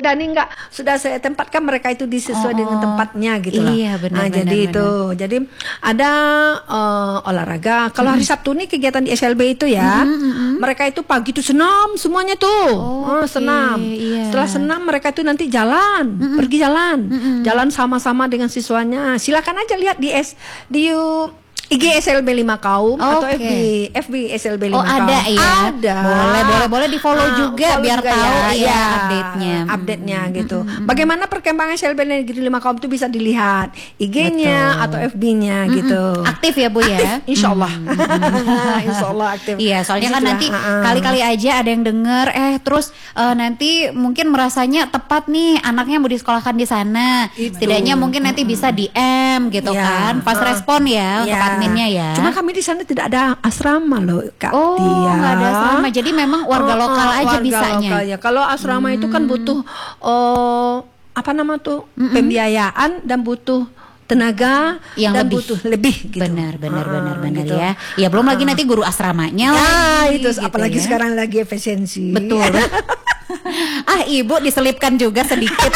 Dani enggak, sudah saya tempatkan mereka itu sesuai dengan tempatnya gitu loh. Iya, benar, benar, jadi benar. itu. Jadi ada olahraga. Kalau hari Sabtu nih kegiatan di SLB itu ya, mereka itu pagi itu senam semuanya tuh. Senam. Iya. Setelah senam mereka itu nanti jalan, pergi jalan. Jalan sama-sama dengan siswanya. Silakan aja lihat di IG SLB 5 Kaum atau FB SLB 5 Kaum. Ada ya. Ada. Boleh di follow juga follow biar juga tahu ya update-nya. update-nya. Gitu. Bagaimana perkembangan SLB Negeri 5 Kaum itu bisa dilihat IG-nya atau FB-nya gitu. Aktif ya Bu ya. Insya Allah. Insya Allah aktif. Iya, soalnya kan Disitulah, nanti kali-kali aja ada yang denger terus nanti mungkin merasanya tepat nih anaknya mau disekolahkan di sana. Setidaknya mungkin nanti bisa DM gitu kan. Pas respon ya untuk adminnya ya. Cuma kami di sana tidak ada asrama loh Kak. Nggak ada asrama. Jadi memang warga lokal aja warga bisanya. Lokal, ya. Kalau asrama itu kan butuh pembiayaan dan butuh tenaga yang dan lebih. butuh lebih gitu. Benar gitu. ya. Ya belum lagi nanti guru asramanya lagi, itu gitu apalagi ya. sekarang lagi efisiensi. Betul. Ibu diselipkan juga sedikit.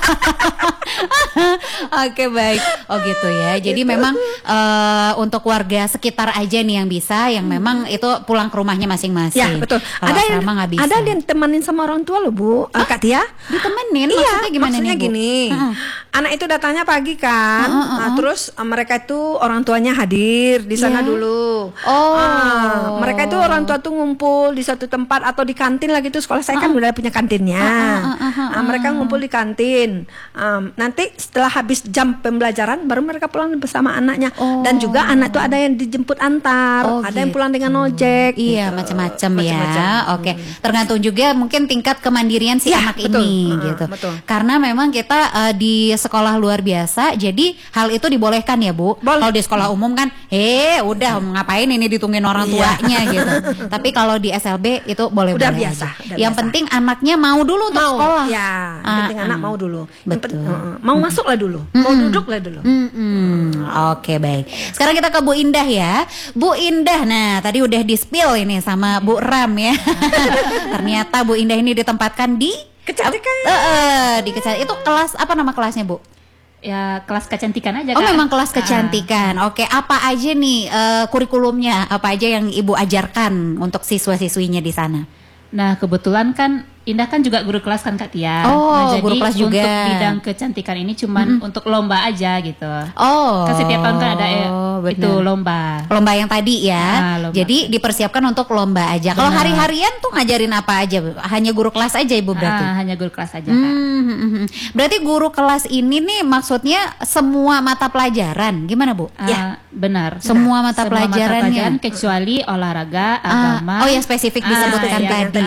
Oke, baik. Oh gitu ya. Jadi memang untuk warga sekitar aja nih yang bisa, yang memang itu pulang ke rumahnya masing-masing. Ya betul. Kalau Ada yang asrama nggak bisa. ada yang temenin sama orang tua loh Bu, Kak Tia. Ditemenin? Iya, Maksudnya gimana maksudnya nih Bu? gini, anak itu datangnya pagi kan, terus mereka itu orang tuanya hadir di sana dulu. Mereka itu orang tua tuh ngumpul di satu tempat atau di kantin lah gitu. Sekolah saya kan udah punya kantinnya. Mereka ngumpul di kantin. Nanti setelah habis jam pembelajaran baru mereka pulang bersama anaknya. Dan juga anak tuh ada yang dijemput antar, ada yang pulang dengan ojek. Iya, gitu. macam-macam ya. Oke, tergantung juga mungkin tingkat kemandirian si anak betul. ini gitu. Betul. Karena memang kita di sekolah luar biasa, jadi hal itu dibolehkan ya Bu. Kalau di sekolah umum kan, udah ngapain ini ditungguin orang tuanya gitu. Tapi kalau di SLB itu boleh-boleh. Udah biasa. Yang penting anaknya mau dulu untuk sekolah. Ya, yang penting anak mau dulu. Betul. Mau masuk lah dulu, mau duduk lah dulu. Oke, baik. Sekarang kita ke Bu Indah ya. Bu Indah, nah tadi udah di-spill ini sama Bu Ram ya. Ternyata Bu Indah ini ditempatkan di Kecantikan. Di kecantikan. Itu kelas apa nama kelasnya Bu? Ya kelas kecantikan aja Oh Kak. memang kelas kecantikan. Oke, apa aja nih kurikulumnya? Apa aja yang Ibu ajarkan untuk siswa-siswinya di sana? Nah kebetulan kan Indah kan juga guru kelas kan Kak Tia. Jadi guru kelas juga. Untuk bidang kecantikan ini cuman untuk lomba aja gitu. Kan setiap tahun kan ada itu lomba. Lomba yang tadi ya. Lomba. Jadi dipersiapkan untuk lomba aja. Kalau hari-harian tuh ngajarin apa aja? Hanya guru kelas aja Ibu berarti? Hanya guru kelas aja Kak. Berarti guru kelas ini nih maksudnya semua mata pelajaran. Gimana Bu? Benar. Semua mata pelajarannya. Kecuali olahraga, agama. Oh yang spesifik disebutkan tadi.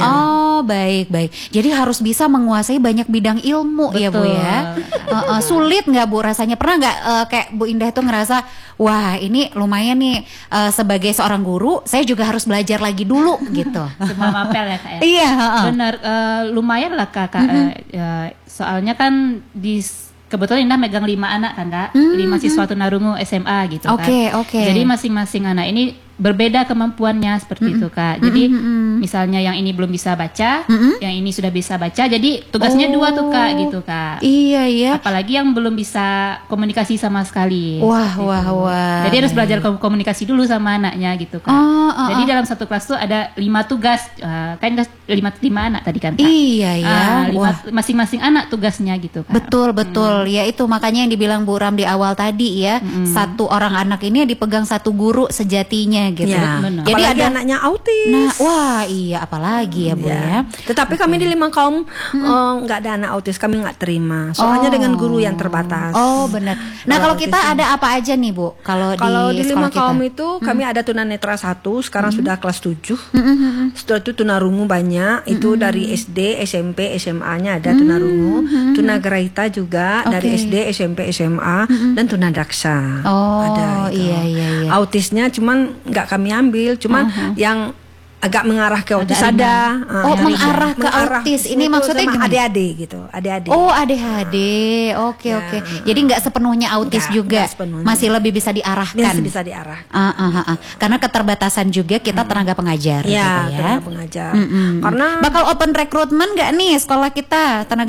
Baik. Jadi harus bisa menguasai banyak bidang ilmu. Betul. Ya Bu ya. Sulit nggak Bu rasanya? Pernah nggak kayak Bu Indah tuh ngerasa wah ini lumayan nih sebagai seorang guru saya juga harus belajar lagi dulu gitu. Semua mapel ya Kak ya. Iya. Benar, lumayan lah Kak. Soalnya kan kebetulan Indah megang 5 anak kan Kak, 5 siswa tunarungu SMA gitu kan. Oke. Jadi masing-masing anak ini berbeda kemampuannya seperti itu Kak. Jadi misalnya yang ini belum bisa baca, yang ini sudah bisa baca, jadi tugasnya 2 tuh Kak gitu Kak. Iya. Apalagi yang belum bisa komunikasi sama sekali. Wah. Jadi harus belajar komunikasi dulu sama anaknya gitu Kak. Jadi dalam satu kelas tuh ada 5 tugas, kan 5 anak tadi kan Kak. Iya ya. Masing-masing anak tugasnya gitu Kak. Betul. Ya itu makanya yang dibilang Bu Ram di awal tadi ya, satu orang anak ini dipegang satu guru sejatinya gitu. Ya. Jadi apalagi ada anaknya autis. Nah, wah iya apalagi ya Bu ya. Tetapi kami di 5 Kaum nggak ada anak autis, kami nggak terima. Soalnya dengan guru yang terbatas. Oh benar. Nah kalau kita ada apa aja nih Bu? Kalau di 5 sekolah Kaum kita? itu kami ada tunanetra 1, sekarang sudah kelas 7. Setelah itu tunarungu banyak, itu dari SD, SMP, SMA-nya ada tunarungu, tunagrahita juga dari SD, SMP, SMA, dan tunadaksa. Ada itu. Iya. Autisnya cuman nggak kami ambil, cuman yang agak mengarah ke autis ada. Mengarah ke autis. Ini maksudnya sama gimana? adik-adik gitu, adik-adik. Oh ADHD, oke. Jadi nggak sepenuhnya autis juga, nggak sepenuhnya. masih lebih bisa diarahkan. Bisa diarah. Karena keterbatasan juga kita tenaga pengajar. Ya, gitu ya. tenaga pengajar. Karena bakal open recruitment nggak nih sekolah kita tenaga